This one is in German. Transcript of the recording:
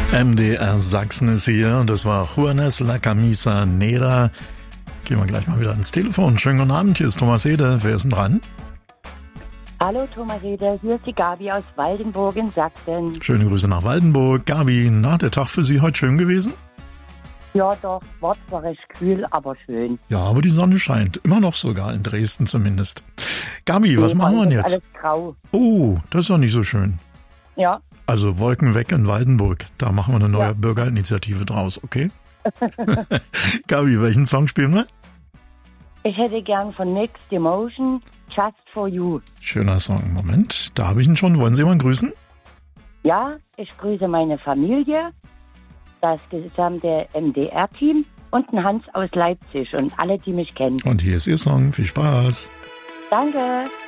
MDR Sachsen ist hier und das war Juanes La Camisa Negra. Gehen wir gleich mal wieder ans Telefon. Schönen guten Abend, hier ist Thomas Ede. Wer ist denn dran? Hallo Thomas Ede, hier ist die Gabi aus Waldenburg in Sachsen. Schöne Grüße nach Waldenburg. Gabi, der Tag für Sie heute schön gewesen? Ja doch, war zwar recht kühl, aber schön. Ja, aber die Sonne scheint. Immer noch sogar, in Dresden zumindest. Gabi, was machen wir denn jetzt? Alles grau. Oh, das ist doch nicht so schön. Ja. Also Wolken weg in Waldenburg. Da machen wir eine neue Bürgerinitiative draus, okay? Gabi, welchen Song spielen wir? Ich hätte gern von Mixed Emotion Just For You. Schöner Song. Moment, da habe ich ihn schon. Wollen Sie jemanden grüßen? Ja, ich grüße meine Familie, das gesamte MDR-Team und den Hans aus Leipzig und alle, die mich kennen. Und hier ist Ihr Song. Viel Spaß. Danke.